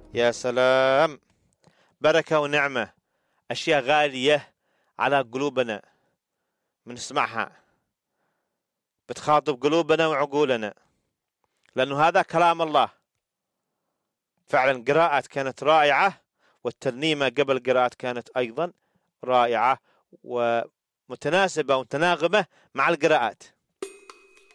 يا سلام، بركة ونعمة، أشياء غالية على قلوبنا بنسمعها، بتخاطب قلوبنا وعقولنا، لأنه هذا كلام الله. فعلا قراءة كانت رائعة، والترنيمة قبل قراءة كانت أيضا رائعة ومتناسبة ومتناغمة مع القراءات.